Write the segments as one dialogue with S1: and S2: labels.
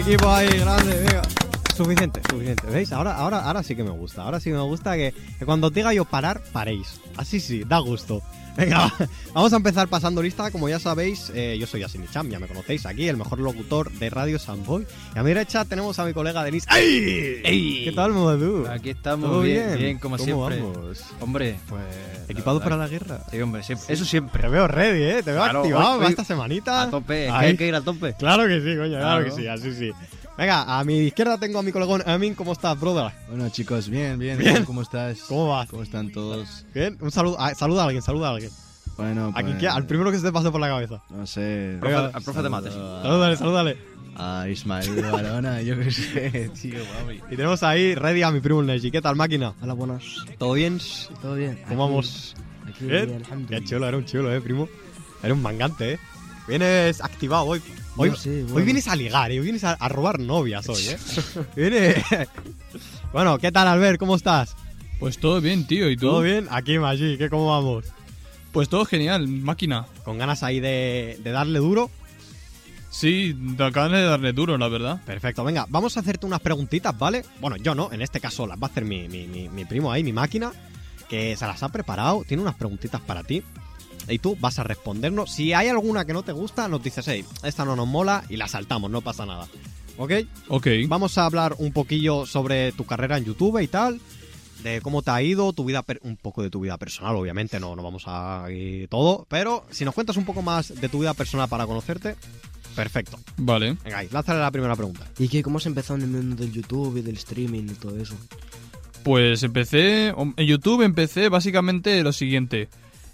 S1: Equipo ahí, grande, venga. Suficiente. ¿Veis? Ahora sí que me gusta. Ahora sí me gusta que cuando os diga yo parar, paréis. Así sí, da gusto. Venga, vamos a empezar pasando lista. Como ya sabéis, yo soy Asinicham, ya me conocéis aquí, el mejor locutor de Radio Samboy. Y a mi derecha tenemos a mi colega Denis. ¡Ay!
S2: ¡Ey!
S1: ¿Qué tal, Momadou?
S2: Aquí estamos,
S1: ¿Todo
S2: bien, como siempre.
S1: Vamos?
S2: Hombre, pues...
S1: ¿Equipado para la guerra?
S2: Sí, hombre, siempre. Eso siempre.
S1: Te veo ready, te veo
S2: Claro,
S1: activado
S2: hoy-
S1: esta semanita.
S2: A tope, es que
S1: Ahí.
S2: hay que ir a tope.
S1: Claro que sí, coño, claro que
S2: Claro.
S1: sí, así sí. Venga, a mi izquierda tengo a mi colegón Amin. ¿Cómo estás, brother?
S3: Bueno, chicos, bien.
S1: Bien.
S3: ¿Cómo estás?
S1: ¿Cómo vas?
S3: ¿Cómo están todos?
S1: Bien, un saludo. Saluda a alguien.
S3: Bueno,
S1: ¿A quien
S3: pues,
S1: quiera? Al primero que se te pase por la cabeza.
S3: No sé.
S1: Venga.
S2: Al profe de mates.
S1: Salúdale.
S3: A Ismael de Barona, yo qué sé, tío, mami.
S1: Y tenemos ahí ready a mi primo Neji. ¿Qué tal, máquina?
S4: Hola, buenas.
S1: ¿Todo bien?
S4: ¿Todo bien?
S1: ¿Cómo vamos?
S4: Aquí,
S1: Bien.
S4: alhamdulillah.
S1: Qué chulo, era un chulo, primo. Era un mangante, Vienes activado hoy. Hoy,
S4: No, sí,
S1: hoy
S4: bueno.
S1: vienes a ligar, Hoy vienes a robar novias hoy, Viene... Bueno, ¿qué tal, Albert? ¿Cómo estás?
S5: Pues todo bien, tío. ¿Y tú?
S1: ¿Todo bien? Aquí, Maggi, ¿cómo vamos?
S5: Pues todo genial, máquina.
S1: ¿Con ganas ahí de darle duro?
S5: Sí, te acaban de darle duro, la verdad.
S1: Perfecto, venga, vamos a hacerte unas preguntitas, ¿vale? Bueno, yo no, en este caso las va a hacer mi primo ahí, mi máquina, que se las ha preparado, tiene unas preguntitas para ti. Y tú vas a respondernos. Si hay alguna que no te gusta, nos dices, hey, esta no nos mola y la saltamos, no pasa nada. ¿Ok?
S5: Ok.
S1: Vamos a hablar un poquillo sobre tu carrera en YouTube y tal, de cómo te ha ido, tu vida un poco de tu vida personal, obviamente, no vamos a ir todo, pero si nos cuentas un poco más de tu vida personal para conocerte, perfecto.
S5: Vale.
S1: Venga, ahí, lánzale la primera pregunta.
S4: ¿Y qué? ¿Cómo has empezado en el mundo del YouTube y del streaming y todo eso?
S5: Pues en YouTube empecé básicamente lo siguiente.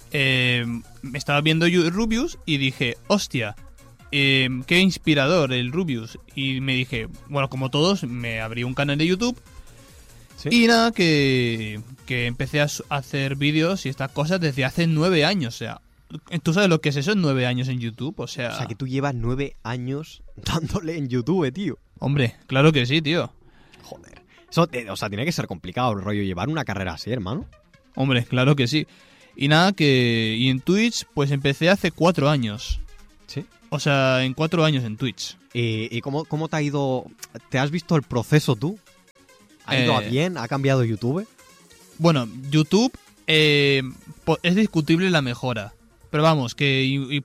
S5: Me estaba viendo Rubius y dije, hostia, qué inspirador el Rubius. Y me dije, bueno, como todos, me abrí un canal de YouTube.
S1: ¿Sí?
S5: Y nada, que empecé a hacer vídeos y estas cosas desde hace 9 años. O sea, ¿tú sabes lo que es eso en 9 años en YouTube? O sea,
S1: que tú llevas 9 años dándole en YouTube, tío.
S5: hombre, claro que sí, tío.
S1: Joder. Eso, tiene que ser complicado el rollo llevar una carrera así, hermano.
S5: Hombre, claro que sí. Y nada, y en Twitch, pues empecé hace 4 años.
S1: Sí.
S5: O sea, en 4 años en Twitch.
S1: ¿Y cómo te ha ido? ¿Te has visto el proceso tú? ¿Ha ido bien? ¿Ha cambiado YouTube?
S5: Bueno, YouTube es discutible la mejora. Pero vamos, que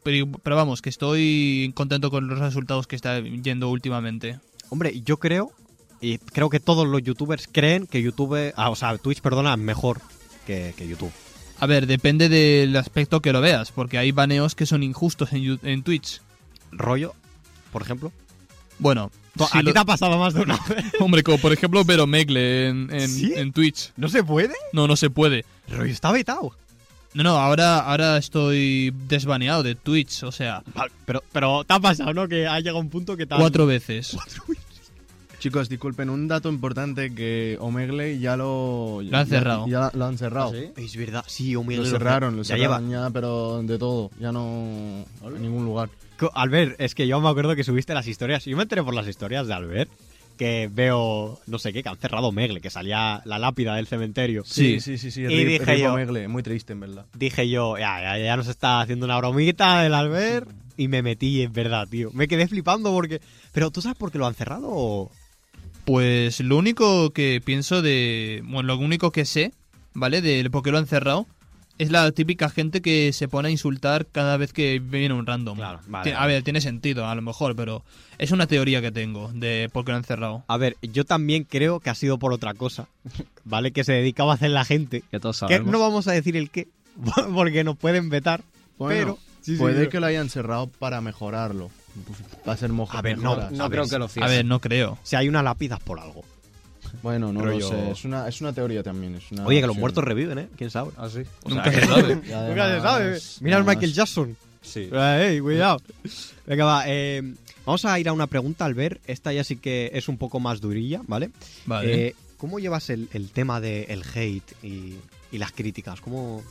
S5: estoy contento con los resultados que está yendo últimamente.
S1: Hombre, yo creo que todos los youtubers creen que Twitch, perdona, es mejor que YouTube.
S5: A ver, depende del aspecto que lo veas, porque hay baneos que son injustos en Twitch.
S1: ¿Rollo, por ejemplo?
S5: Bueno,
S1: ¿A ti te ha pasado más de una vez?
S5: hombre, como por ejemplo Vero Megle
S1: ¿Sí?
S5: en Twitch.
S1: ¿No se puede?
S5: No se puede.
S1: Rollo, está vetado.
S5: No, ahora estoy desbaneado de Twitch, o sea,
S1: Vale, pero te ha pasado, ¿no? Que ha llegado un punto que te
S5: 4 veces.
S3: Chicos, disculpen, un dato importante que Omegle ya lo
S5: han cerrado.
S3: Ya lo han cerrado.
S5: ¿Ah, sí?
S1: Es verdad, sí, Omegle
S3: Lo cerraron,
S1: ya lleva.
S3: ya, pero de todo. Ya no en ningún lugar.
S1: Albert, es que yo me acuerdo que subiste las historias. Yo me enteré por las historias de Albert que veo, no sé qué, que han cerrado Omegle, que salía la lápida del cementerio.
S5: Sí.
S3: Sí.
S1: Y
S3: Rip
S1: dije yo-
S3: Omegle, muy triste, en verdad.
S1: Dije yo, ya nos está haciendo una bromita el Albert. Y me metí, en verdad, tío. Me quedé flipando porque... ¿Pero tú sabes por qué lo han cerrado o...?
S5: Pues lo único que pienso lo único que sé, ¿vale? De por qué lo han cerrado, es la típica gente que se pone a insultar cada vez que viene un random.
S1: Claro, vale.
S5: A ver, tiene sentido, a lo mejor, pero es una teoría que tengo de por qué lo han cerrado.
S1: A ver, yo también creo que ha sido por otra cosa, ¿vale? Que se dedicaba a hacer la gente.
S2: Que todos
S1: Que
S2: sabemos.
S1: no vamos a decir el qué, porque nos pueden vetar.
S3: Bueno,
S1: pero... sí,
S3: puede
S1: sí.
S3: que lo hayan cerrado para mejorarlo. Va a ser mejor.
S1: A ver, no.
S2: No creo que lo
S5: A
S2: cierren.
S5: ver, no creo.
S1: Si hay una lápida por algo.
S3: Bueno, no
S1: Rollo-
S3: lo sé. Es una teoría también. Es una
S1: Oye, que los
S3: opción.
S1: muertos reviven, ¿eh? ¿Quién sabe?
S2: ¿Ah, sí?
S5: Nunca se sabe.
S3: Y
S1: Nunca se
S3: además-
S1: sabe. Mira al
S3: además-
S1: Michael Jackson.
S2: Sí.
S1: Cuidado. Venga, va. Vamos a ir a una pregunta, Albert. Esta ya sí que es un poco más durilla, ¿vale?
S5: Vale.
S1: ¿Cómo llevas el tema del hate y las críticas? ¿Cómo...?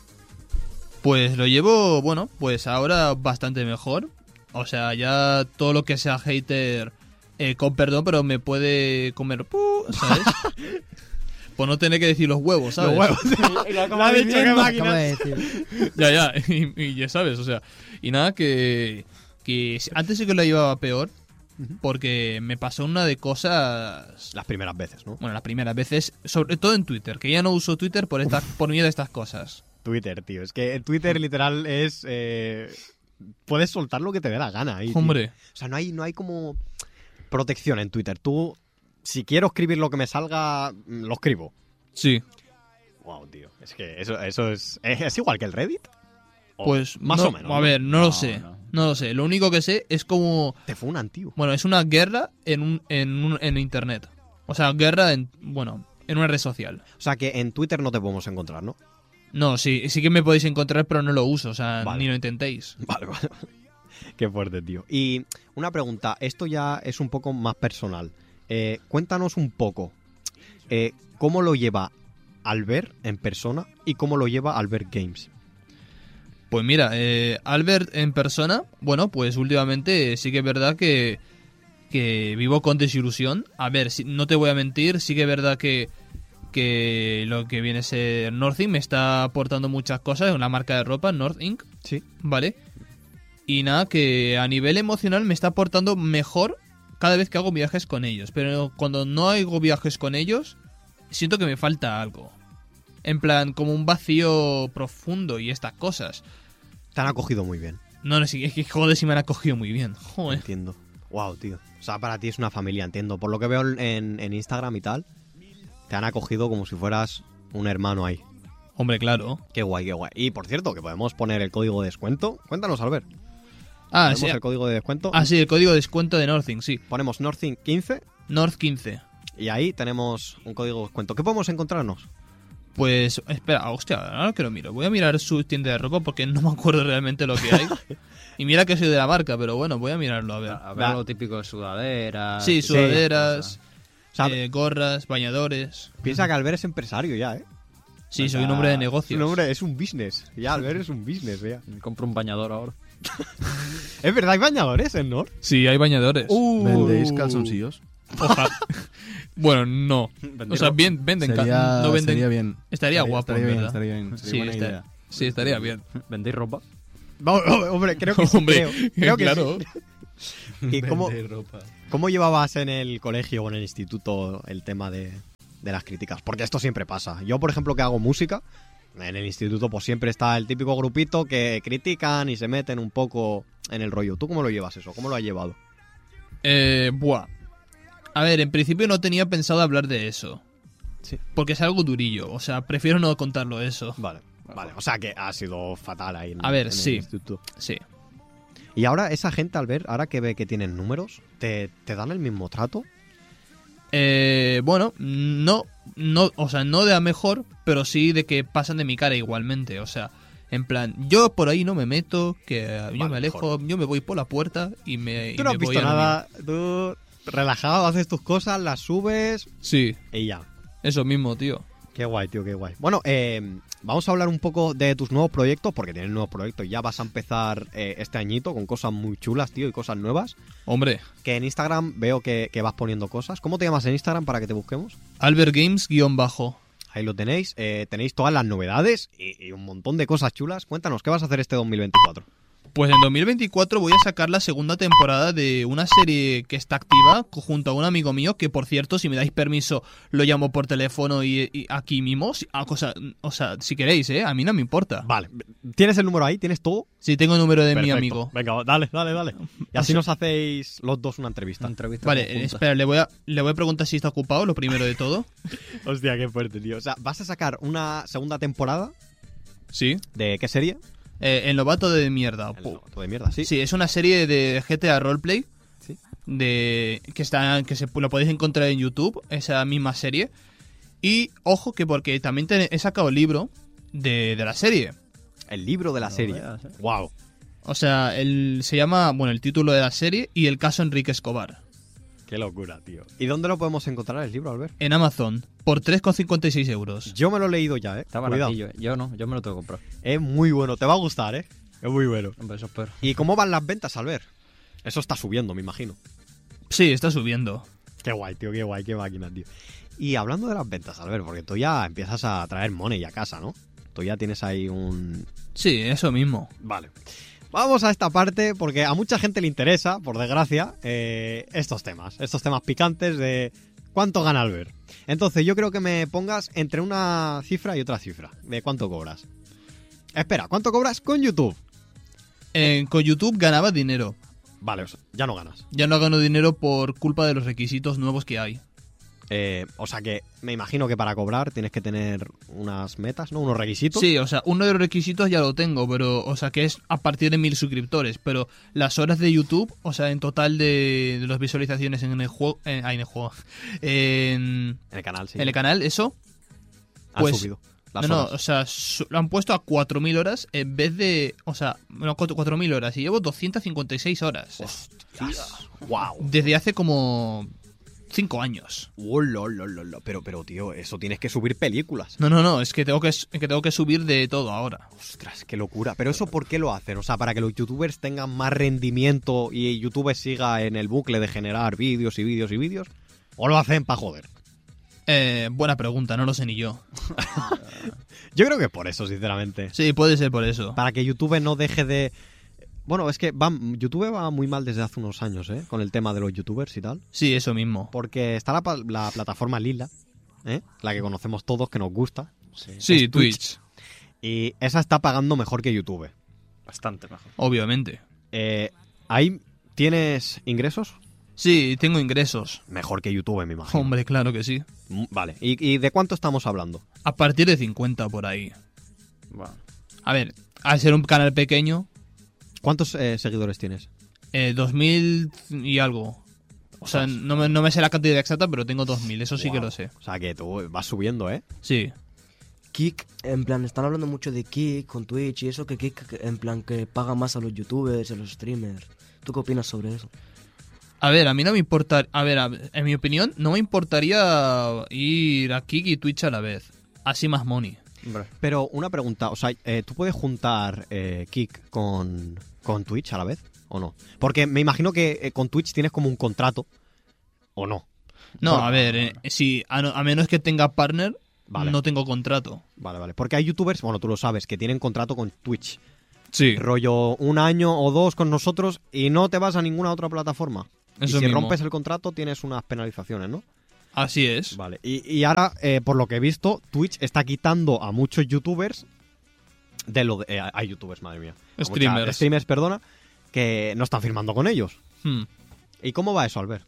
S5: Pues lo llevo, bueno, pues ahora bastante mejor. O sea, ya todo lo que sea hater, con perdón, pero me puede comer, ¿sabes? Por no tener que decir los huevos, ¿sabes?
S1: Los huevos. Lo ha dicho, qué máquina.
S4: Acaba de decir.
S5: Ya, y ya sabes, o sea. Y nada, que antes sí que lo llevaba peor, porque me pasó una de cosas...
S1: Las primeras veces, ¿no?
S5: Bueno, las primeras veces, sobre todo en Twitter, que ya no uso Twitter por miedo a estas cosas.
S1: Twitter, tío. Es que Twitter literal es... puedes soltar lo que te dé la gana ahí, tío.
S5: Hombre,
S1: O sea, no hay como protección en Twitter. Tú, si quiero escribir lo que me salga, lo escribo.
S5: sí.
S1: Wow, tío. Es que eso es igual que el Reddit. ¿O
S5: Pues
S1: más
S5: no-
S1: o menos.
S5: A
S1: ¿no?
S5: ver, no lo sé. No lo sé. Lo único que sé es como...
S1: Te fue un antiguo.
S5: Bueno, es una guerra en internet. O sea, guerra en una red social.
S1: O sea, que en Twitter no te podemos encontrar, ¿no?
S5: No, sí que me podéis encontrar, pero no lo uso. O sea,
S1: Vale.
S5: ni lo intentéis.
S1: Vale. Qué fuerte, tío. Y una pregunta. Esto ya es un poco más personal. Cuéntanos un poco. ¿Cómo lo lleva Albert en persona y cómo lo lleva Albert Games?
S5: Pues mira, Albert en persona, bueno, pues últimamente sí que es verdad que vivo con desilusión. A ver, no te voy a mentir, sí que es verdad que lo que viene a ser Northing me está aportando muchas cosas, una marca de ropa, North Inc.,
S1: Sí.
S5: ¿vale? Y nada, que a nivel emocional me está aportando mejor cada vez que hago viajes con ellos. Pero cuando no hago viajes con ellos, siento que me falta algo. En plan, como un vacío profundo y estas cosas.
S1: Te han acogido muy bien.
S5: No, sí, es que joder, si me han acogido muy bien. Joder.
S1: Entiendo. Wow, tío. O sea, para ti es una familia, entiendo. Por lo que veo en Instagram y tal, te han acogido como si fueras un hermano ahí.
S5: Hombre, claro.
S1: Qué guay, qué guay. Y por cierto, que podemos poner el código de descuento. Cuéntanos, Albert.
S5: Ah,
S1: Ponemos
S5: sí.
S1: el código de descuento.
S5: Ah, sí, el código de descuento de Northing, sí.
S1: Ponemos Northing 15
S5: North 15.
S1: y ahí tenemos un código de descuento. ¿Qué podemos encontrarnos?
S5: Pues, espera, hostia, ahora que lo miro. Voy a mirar su tienda de ropa porque no me acuerdo realmente lo que hay. Y mira que soy de la marca, pero bueno, voy a mirarlo a ver.
S2: A ver lo típico de sudaderas.
S5: Sí, sudaderas,
S1: O sea,
S5: gorras, bañadores.
S1: piensa que Albert es empresario ya, ¿eh?
S5: Sí, soy un hombre de negocios.
S1: Su nombre es un business. Ya, Albert es un business, ya.
S2: Me compro un bañador ahora.
S1: Es verdad, hay bañadores en Nord.
S5: Sí, hay bañadores.
S3: ¿Vendéis calzoncillos?
S5: Ojalá. Bueno, no. O sea, bien, venden. No venden.
S3: Sería bien.
S5: Estaría guapo,
S3: estaría
S5: en
S3: bien,
S5: verdad.
S3: estaría bien. Sería
S5: Sí,
S3: buena idea.
S5: sí, estaría bien.
S2: ¿Vendéis ropa?
S1: Hombre, creo que sí.
S5: Hombre,
S1: creo que
S5: claro.
S1: sí. ¿Y cómo,
S3: Vender ropa.
S1: cómo llevabas en el colegio o en el instituto el tema de las críticas? Porque esto siempre pasa. Yo, por ejemplo, que hago música, en el instituto pues siempre está el típico grupito que critican y se meten un poco en el rollo. ¿Tú cómo lo llevas eso? ¿Cómo lo has llevado?
S5: Buah. A ver, en principio no tenía pensado hablar de eso.
S1: Sí.
S5: Porque es algo durillo. O sea, prefiero no contarlo eso.
S1: Vale. O sea que ha sido fatal ahí
S5: A ver,
S1: en
S5: sí.
S1: el instituto.
S5: Sí.
S1: Y ahora esa gente, al ver, ahora que ve que tienen números, ¿te dan el mismo trato?
S5: Bueno, no, o sea, no de a mejor, pero sí de que pasan de mi cara igualmente. O sea, en plan, yo por ahí no me meto, que yo
S1: Vale,
S5: me alejo,
S1: mejor.
S5: yo me voy por la puerta y me.
S1: Tú
S5: y
S1: no
S5: me
S1: has
S5: voy
S1: visto
S5: a lo
S1: nada, tú relajado, haces tus cosas, las subes
S5: mío. Sí,
S1: y ya.
S5: eso mismo, tío.
S1: Qué guay, tío, qué guay. Bueno, vamos a hablar un poco de tus nuevos proyectos, porque tienes nuevos proyectos. Ya vas a empezar este añito con cosas muy chulas, tío, y cosas nuevas.
S5: Hombre,
S1: Que en Instagram veo que vas poniendo cosas. ¿Cómo te llamas en Instagram para que te busquemos?
S5: Albert Games _.
S1: Ahí lo tenéis. Tenéis todas las novedades y un montón de cosas chulas. Cuéntanos, ¿qué vas a hacer este 2024?
S5: Pues en 2024 voy a sacar la segunda temporada de una serie que está activa junto a un amigo mío, que por cierto, si me dais permiso, lo llamo por teléfono y aquí mismo. O sea, si queréis, a mí no me importa.
S1: Vale. ¿Tienes el número ahí? ¿Tienes todo?
S5: Si tengo el número de mi
S1: Perfecto.
S5: amigo.
S1: Venga, dale. Y así nos hacéis los dos una entrevista.
S2: Entrevista
S5: Vale,
S2: conjunta.
S5: espera, le voy a preguntar si está ocupado, lo primero de todo.
S1: Hostia, qué fuerte, tío. O sea, ¿vas a sacar una segunda temporada
S5: Sí.
S1: de qué serie?
S5: El novato de mierda.
S1: El novato de mierda, sí.
S5: Sí, es una serie de GTA Roleplay.
S1: Sí.
S5: Lo podéis encontrar en YouTube, esa misma serie. Y ojo que porque también he sacado el libro de la serie.
S1: El libro de la serie.
S2: veas,
S1: Wow.
S5: O sea, se llama, bueno, el título de la serie y el caso Enrique Escobar.
S1: Qué locura, tío. ¿Y dónde lo podemos encontrar el libro, Albert?
S5: En Amazon, por 3,56 euros.
S1: Yo me lo he leído ya,
S2: Está
S1: Cuidado.
S2: baratillo. Yo no, yo me lo tengo que comprar.
S1: Es muy bueno, te va a gustar, Es muy bueno.
S2: Hombre, eso espero.
S1: ¿Y cómo van las ventas, Albert? Eso está subiendo, me imagino.
S5: Sí, está subiendo.
S1: Qué guay, tío, qué guay, qué máquina, tío. Y hablando de las ventas, Albert, porque tú ya empiezas a traer money a casa, ¿no? Tú ya tienes ahí un...
S5: Sí, eso mismo.
S1: Vale. Vamos a esta parte porque a mucha gente le interesa, por desgracia, estos temas picantes de cuánto gana Albert. Entonces yo creo que me pongas entre una cifra y otra cifra de cuánto cobras. Espera, ¿cuánto cobras con YouTube?
S5: Con YouTube ganaba dinero.
S1: Vale, o sea, ya no ganas.
S5: Ya no gano dinero por culpa de los requisitos nuevos que hay.
S1: O sea que me imagino que para cobrar tienes que tener unas metas, ¿no? Unos requisitos.
S5: Sí, o sea, uno de los requisitos ya lo tengo, pero, o sea, que es a partir de 1000 suscriptores. Pero las horas de YouTube, o sea, en total de las visualizaciones en el juego, en
S1: En el canal, sí.
S5: en el canal, eso,
S1: Han
S5: pues,
S1: subido las
S5: no,
S1: horas.
S5: o sea, lo han puesto a 4000 horas en vez de, o sea, no, 4000 horas y llevo 256 horas.
S1: ¡Wow!
S5: Desde hace como 5 años.
S1: Pero, tío, eso tienes que subir películas.
S5: No, es que tengo que subir de todo ahora.
S1: Ostras, qué locura. Pero eso, ¿por qué lo hacen? O sea, para que los youtubers tengan más rendimiento y YouTube siga en el bucle de generar vídeos y vídeos y vídeos. ¿O lo hacen para joder?
S5: Buena pregunta, no lo sé ni yo.
S1: Yo creo que es por eso, sinceramente.
S5: Sí, puede ser por eso.
S1: Para que YouTube no deje de... Bueno, es que YouTube va muy mal desde hace unos años, ¿eh? Con el tema de los youtubers y tal.
S5: Sí, eso mismo.
S1: Porque está la plataforma Lila, ¿eh? La que conocemos todos, que nos gusta.
S5: Sí,
S1: Es
S5: Twitch,
S1: Y esa está pagando mejor que YouTube.
S2: Bastante mejor.
S5: obviamente.
S1: ¿Ahí tienes ingresos?
S5: Sí, tengo ingresos.
S1: Mejor que YouTube, me imagino.
S5: Hombre, claro que sí.
S1: Vale. ¿Y de cuánto estamos hablando?
S5: A partir de 50 por ahí.
S2: Bueno.
S5: A ver, al ser un canal pequeño,
S1: ¿Cuántos seguidores tienes?
S5: 2000 y algo. O sea, no me sé la cantidad exacta, pero tengo 2000, eso sí que
S1: Guau.
S5: lo sé.
S1: O sea, que tú vas subiendo, ¿eh?
S5: Sí.
S4: Kik, en plan, están hablando mucho de Kik con Twitch y eso, que Kik, en plan, que paga más a los youtubers, a los streamers. ¿Tú qué opinas sobre eso?
S5: A ver, a mí no me importa... A ver, en mi opinión, no me importaría ir a Kik y Twitch a la vez. Así más money.
S2: Hombre.
S1: Pero una pregunta, o sea, ¿tú puedes juntar Kik con Twitch a la vez o no? Porque me imagino que con Twitch tienes como un contrato, ¿o no?
S5: No,
S1: Bueno,
S5: a ver, si a menos que tenga partner,
S1: Vale.
S5: no tengo contrato.
S1: Vale. Porque hay youtubers, bueno, tú lo sabes, que tienen contrato con Twitch.
S5: Sí,
S1: Rollo 1 año o 2 con nosotros y no te vas a ninguna otra plataforma.
S5: Eso
S1: y si
S5: mismo.
S1: rompes el contrato tienes unas penalizaciones, ¿no?
S5: así es.
S1: Vale. Y ahora, por lo que he visto, Twitch está quitando a muchos youtubers de lo de... hay youtubers, madre mía. A
S5: Streamers.
S1: Streamers, perdona, que no están firmando con ellos.
S5: Hmm.
S1: ¿Y cómo va eso, Albert?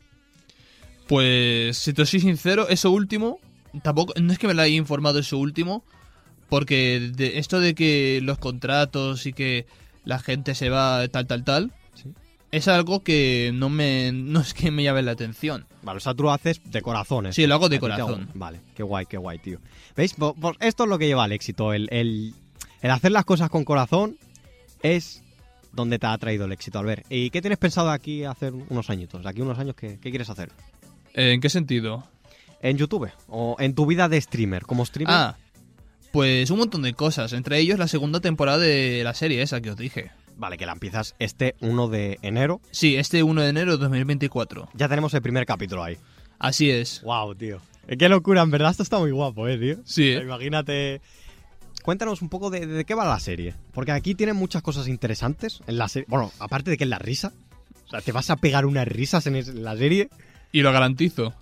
S5: Pues, si te soy sincero, eso último, tampoco, no es que me lo haya informado eso último, porque de esto de que los contratos y que la gente se va tal,
S1: Sí.
S5: es algo que no es que me llame la atención.
S1: Vale, o sea, tú lo haces de corazón.
S5: Sí, lo hago de
S1: A ti te
S5: corazón.
S1: Vale, qué guay, tío. ¿Veis? Pues esto es lo que lleva al éxito. El hacer las cosas con corazón es donde te ha traído el éxito, Albert. ¿Y qué tienes pensado aquí hacer unos añitos? De aquí a unos años, ¿qué quieres hacer?
S5: ¿En qué sentido?
S1: ¿En YouTube? ¿O en tu vida de streamer? ¿Como streamer?
S5: Ah, pues un montón de cosas, entre ellos la segunda temporada de la serie esa que os dije.
S1: Vale, que la empiezas este 1 de enero.
S5: Sí, este 1 de enero de 2024.
S1: Ya tenemos el primer capítulo ahí.
S5: Así es.
S1: Wow, tío. Qué locura, en verdad esto está muy guapo, tío.
S5: Sí,
S1: Imagínate. Cuéntanos un poco de qué va la serie. Porque aquí tienen muchas cosas interesantes en la serie. Bueno, aparte de que es la risa. O sea, te vas a pegar unas risas en la serie.
S5: y lo garantizo.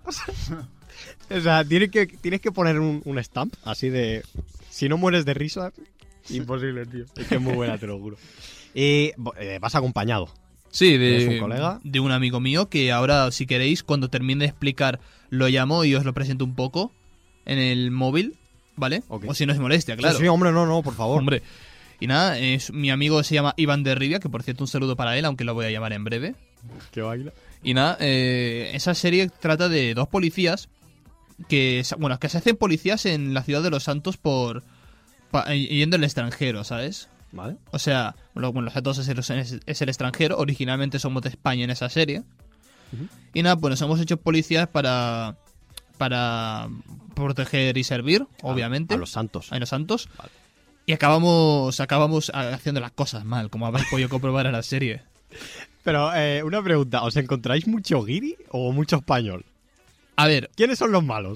S1: O sea, tienes que poner un stamp así de... Si no mueres de risa, imposible, tío. Es que es muy buena, te lo juro. Y vas acompañado.
S5: Sí,
S1: ¿Eres un colega?
S5: de un amigo mío que ahora, si queréis, cuando termine de explicar, lo llamo y os lo presento un poco en el móvil, ¿vale?
S1: Ok.
S5: O si no es molestia, claro.
S1: Sí, hombre, no, por favor.
S5: Hombre. Y nada, mi amigo se llama Iván de Rivia, que por cierto un saludo para él, aunque lo voy a llamar en breve.
S1: Qué baila.
S5: Y nada, esa serie trata de dos policías que se hacen policías en la ciudad de Los Santos yendo al extranjero, ¿sabes?
S1: Vale.
S5: O sea, Los Santos es el extranjero, originalmente somos de España en esa serie.
S1: Ujú.
S5: Y nada, pues nos hemos hecho policías para proteger y servir, obviamente,
S1: A los santos.
S5: a Los Santos.
S1: Vale.
S5: Y acabamos haciendo las cosas mal, como habéis podido comprobar en la serie.
S1: Pero, una pregunta. ¿Os encontráis mucho guiri o mucho español?
S5: A ver,
S1: ¿Quiénes son los malos?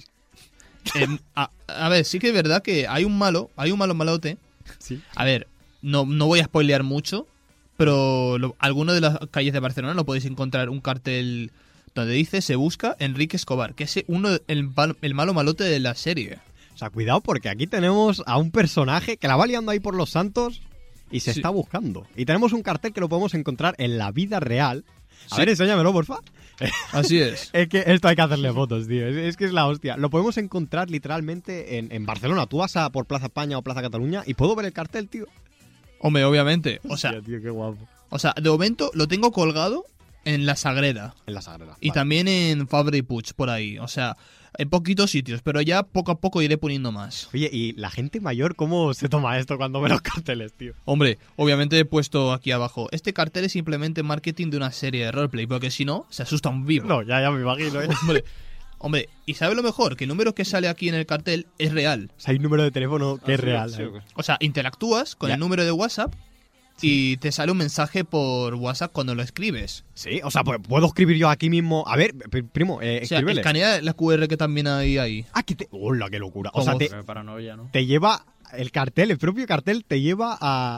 S5: a ver, sí que es verdad que hay un malo malote.
S1: Sí.
S5: A ver, no voy a spoilear mucho, pero alguno de las calles de Barcelona lo podéis encontrar un cartel donde dice se busca Enrique Escobar, que es el malo malote de la serie.
S1: O sea, cuidado porque aquí tenemos a un personaje que la va liando ahí por los santos y se
S5: Sí.
S1: está buscando. Y tenemos un cartel que lo podemos encontrar en la vida real. A
S5: Sí.
S1: ver, enséñamelo, porfa.
S5: Así es.
S1: Es que esto hay que hacerle fotos, tío. Es que es la hostia. Lo podemos encontrar literalmente en Barcelona. Tú vas por Plaza España o Plaza Cataluña y puedo ver el cartel, tío.
S5: Hombre, obviamente. O sea,
S1: Hostia, tío, qué guapo.
S5: de momento lo tengo colgado en La Sagrera.
S1: En la Sagrada.
S5: Y
S1: Vale.
S5: también en Fabra y Puig, por ahí. O sea, en poquitos sitios, pero ya poco a poco iré poniendo más.
S1: Oye, ¿y la gente mayor cómo se toma esto cuando ve los carteles, tío?
S5: Hombre, obviamente he puesto aquí abajo. Este cartel es simplemente marketing de una serie de roleplay, porque si no, se asusta un vivo.
S1: No, ya me imagino, ¿eh?
S5: Hombre, ¿y sabe lo mejor? Que el número que sale aquí en el cartel es real.
S1: O sea, hay un número de teléfono que es
S2: sí,
S1: real.
S2: sí,
S1: ¿eh?
S2: ¿o qué?
S5: O sea, interactúas con
S1: Ya.
S5: el número de WhatsApp y te sale un mensaje por WhatsApp cuando lo escribes.
S1: Sí, o sea, pues puedo escribir yo aquí mismo. A ver, primo,
S5: O sea,
S1: escríbele.
S5: escanea la QR que también hay ahí.
S1: Ah, que te... ¡Hola, qué locura! O sea,
S5: ¿Cómo?
S1: te,
S2: Paranoia, ¿no?
S1: te lleva... El cartel, el propio cartel te lleva a...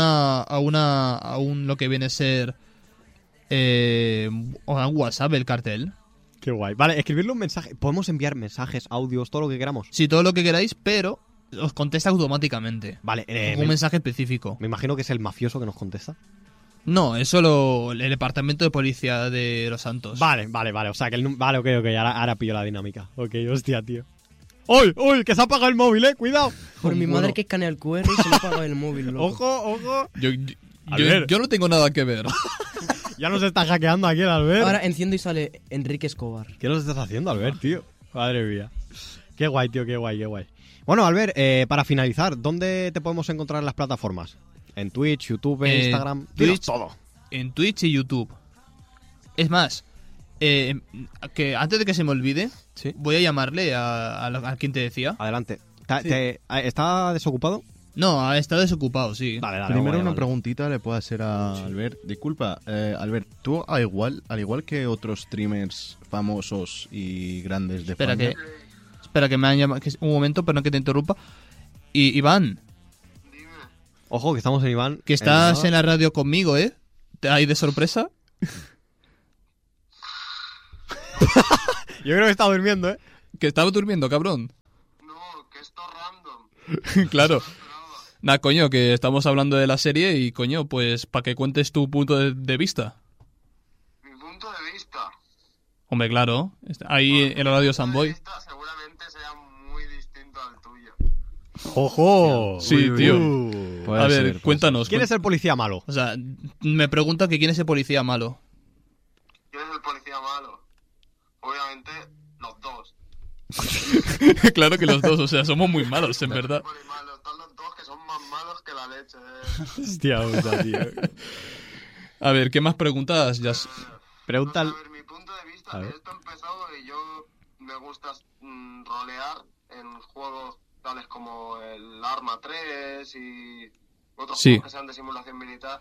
S5: A un lo que viene a ser a un WhatsApp el cartel.
S1: Qué guay. Vale, escribirle un mensaje. Podemos enviar mensajes, audios, todo lo que queramos.
S5: Sí, todo lo que queráis, pero os contesta automáticamente.
S1: Vale,
S5: Un mensaje específico.
S1: me imagino que es el mafioso que nos contesta.
S5: No, es solo el departamento de policía de Los Santos.
S1: Vale. O sea, que vale, ok. Ahora pillo la dinámica. Ok, hostia, tío. ¡Uy! Que se ha apagado el móvil, ¡Cuidado!
S4: Por mi
S5: Bueno.
S4: madre que escanea el QR y se me apaga el móvil, loco.
S1: ¡Ojo!
S5: Yo,
S1: Albert.
S5: yo no tengo nada que ver.
S1: Ya nos está hackeando aquí el Albert.
S4: Ahora enciendo y sale Enrique Escobar.
S1: ¿Qué nos estás haciendo, Albert, tío? Madre mía. Qué guay, tío, qué guay. Bueno, Albert, para finalizar, ¿dónde te podemos encontrar en las plataformas? ¿En Twitch, YouTube, Instagram? Dinos
S5: Twitch.
S1: todo.
S5: En Twitch y YouTube. Es más, que antes de que se me olvide,
S1: Sí.
S5: voy a llamarle a quien te decía.
S1: Adelante.
S5: Sí.
S1: ¿Está desocupado?
S5: No, está desocupado, sí.
S1: Dale,
S3: Primero
S1: vamos a
S3: una
S1: llamarle.
S3: preguntita le puedo hacer a Albert. Disculpa, Albert, tú al igual que otros streamers famosos y grandes de
S5: Espera que me han llamado. Un momento, perdón que te interrumpa. Y Iván,
S1: Ojo, que estamos en Iván.
S5: que estás en la radio conmigo, ¿eh? ¿Te hay de sorpresa?
S1: Yo creo que está durmiendo, ¿eh?
S5: Que estaba durmiendo, cabrón.
S6: No, que esto random.
S5: Claro. Nah, coño, que estamos hablando de la serie y, coño, pues para que cuentes tu punto de vista.
S6: Mi punto de vista.
S5: Hombre, claro. Ahí en la radio Samboy.
S6: Seguramente sea muy distinto al tuyo.
S1: ¡Ojo!
S5: Sí, tío.
S3: Puede
S5: A ver,
S3: ser, puede
S5: cuéntanos.
S1: ¿Quién es el policía malo?
S5: O sea, me pregunta que quién es el policía malo.
S6: ¿Quién es el policía malo? Obviamente, los dos.
S5: Claro que los dos, o sea, somos muy malos, en verdad.
S6: Muy malos. Están los dos que son más malos que la leche.
S1: Hostia, puta, tío.
S5: A ver, ¿qué más preguntas? Ya
S1: Pregunta al...
S6: A ver, mi punto de
S1: A
S6: vista,
S1: ver.
S6: que esto ha empezado y yo me gusta rolear en juegos tales como el Arma 3 y otros
S5: Sí.
S6: juegos que sean de simulación militar.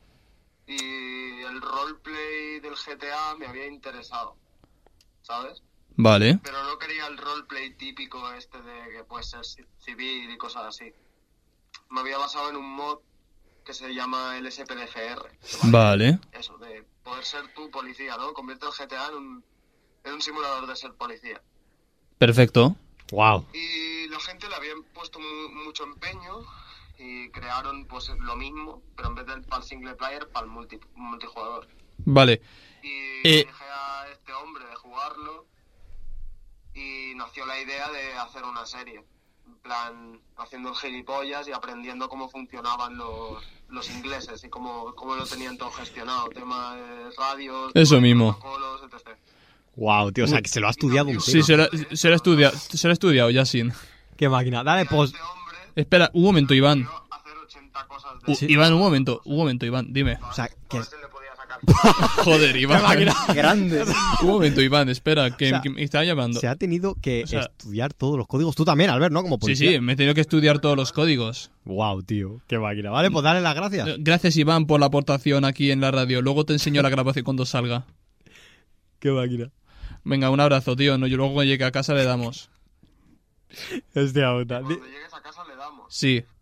S6: Y el roleplay del GTA me había interesado, ¿sabes?
S5: Vale.
S6: Pero no quería el roleplay típico este de que puede ser civil y cosas así. Me había basado en un mod que se llama el SPDFR.
S5: Vale.
S6: Eso, de poder ser tú policía, ¿no? Convierte el GTA en un simulador de ser policía.
S5: Perfecto.
S1: Wow.
S6: Y la gente le habían puesto mucho empeño y crearon pues lo mismo, pero en vez del para el single player, para el multijugador.
S5: Vale.
S6: Y dije a este hombre de jugarlo y nació la idea de hacer una serie. En plan, haciendo el gilipollas y aprendiendo cómo funcionaban los ingleses y cómo lo tenían todo gestionado. Tema de radios,
S5: Eso mismo.
S6: protocolos, etc.
S1: Wow, tío, o sea, que se lo ha estudiado un
S5: Sí,
S1: tío.
S5: se lo ha estudiado, Yasin.
S1: Qué máquina. Dale, pues...
S6: Este hombre
S5: Espera, un momento, Iván.
S6: dio hacer 80 cosas de
S5: Iván, un momento, Iván, dime.
S1: O sea, que...
S6: a ver si le podía sacar.
S5: Joder, Iván.
S1: grande.
S5: Un momento, Iván, espera, que,
S1: O sea,
S5: que me está llamando.
S1: Se ha tenido que
S5: O sea-
S1: estudiar todos los códigos. Tú también, Albert, ¿no? Como
S5: Sí,
S1: policía.
S5: sí, me he tenido que estudiar todos los códigos.
S1: Wow, tío. Qué máquina. Vale, pues dale las gracias.
S5: Gracias, Iván, por la aportación aquí en la radio. Luego te enseño la grabación cuando salga.
S1: Qué máquina.
S5: Venga, un abrazo, tío. No, yo luego cuando llegue a casa le damos.
S1: Hostia puta.
S6: Cuando llegues a casa le damos.
S5: Sí.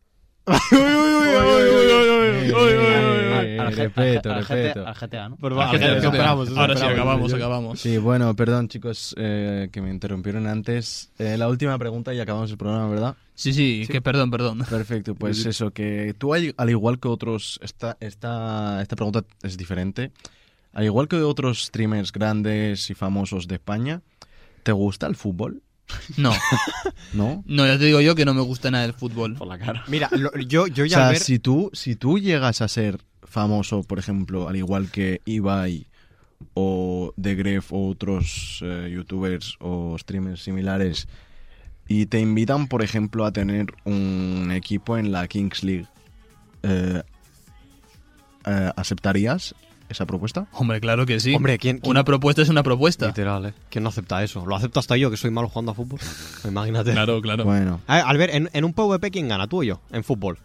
S3: Respeto.
S2: Al GTA, ¿no?
S1: Por
S5: Ah,
S1: favor,
S5: GTA.
S1: superamos,
S5: Ahora sí,
S1: superamos.
S5: acabamos.
S3: Sí, bueno, perdón chicos que me interrumpieron antes. La última pregunta y acabamos el programa, ¿verdad?
S5: Sí, que perdón.
S3: Perfecto, pues eso, que tú al igual que otros, esta pregunta es diferente. Al igual que otros streamers grandes y famosos de España, ¿te gusta el fútbol?
S5: No,
S3: ¿No?
S5: ya te digo yo que no me gusta nada el fútbol.
S2: Por la cara.
S1: Mira, yo
S3: O
S1: ya
S3: sea,
S1: al ver...
S3: si tú llegas a ser famoso, por ejemplo, al igual que Ibai o The Gref o otros youtubers o streamers similares, y te invitan, por ejemplo, a tener un equipo en la Kings League, ¿aceptarías esa propuesta?
S5: Hombre, claro que sí.
S1: Hombre, ¿quién-
S5: Una propuesta es una propuesta.
S1: Literal, ¿Quién no acepta eso? Lo acepto hasta yo, que soy malo jugando a fútbol. Imagínate.
S5: Claro.
S3: Bueno,
S1: A ver, Albert, en un PvP, ¿quién gana? ¿Tú o yo? En fútbol.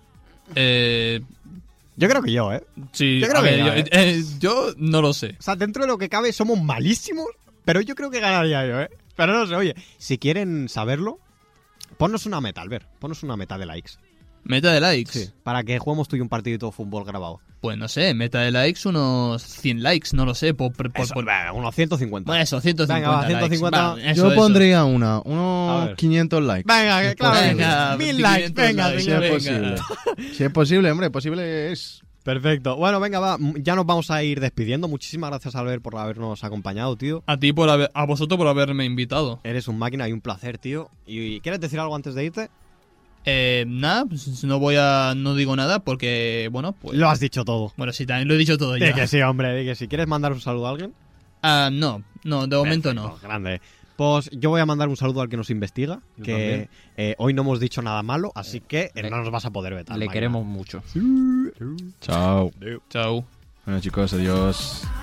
S1: Yo creo que yo, ¿eh?
S5: Sí,
S1: Yo creo
S5: a
S1: que
S5: ver,
S1: ya,
S5: yo no lo sé.
S1: O sea, dentro de lo que cabe somos malísimos, pero yo creo que ganaría yo, ¿eh? Pero no sé, oye, si quieren saberlo, ponnos una meta, Albert. Ponnos una meta de likes.
S5: Meta de likes.
S1: Para que juguemos tú y un partidito de fútbol grabado.
S5: Pues no sé, meta de likes unos 100 likes, no lo sé.
S1: Eso, venga, unos 150.
S5: Bueno, eso, 150
S1: Venga, va, 150.
S5: likes. Va, eso.
S3: yo pondría
S1: A
S3: unos
S1: ver.
S3: 500 likes.
S1: Venga, que claro.
S5: Venga,
S1: 1000 likes,
S5: 500
S1: venga,
S5: likes,
S3: Si
S1: señor.
S3: es
S5: venga.
S3: posible. Si es posible, hombre, posible es.
S1: Perfecto. Bueno, venga, va. Ya nos vamos a ir despidiendo. Muchísimas gracias, Albert, por habernos acompañado, tío.
S5: A ti a vosotros por haberme invitado.
S1: Eres un máquina y un placer, tío. ¿Y quieres decir algo antes de irte?
S5: Nada, pues no digo nada porque, bueno, pues...
S1: Lo has dicho todo.
S5: Bueno, sí, también lo he dicho todo
S1: Di
S5: ya.
S1: que sí, hombre, di que sí. ¿Quieres mandar un saludo a alguien?
S5: No, de momento no.
S1: Perfecto, grande. Pues yo voy a mandar un saludo al que nos investiga,
S2: Yo
S1: que hoy no hemos dicho nada malo, así que no nos vas a poder vetar.
S2: Le
S1: máquina.
S2: queremos mucho.
S3: Chao.
S5: Chao.
S3: Bueno chicos, adiós.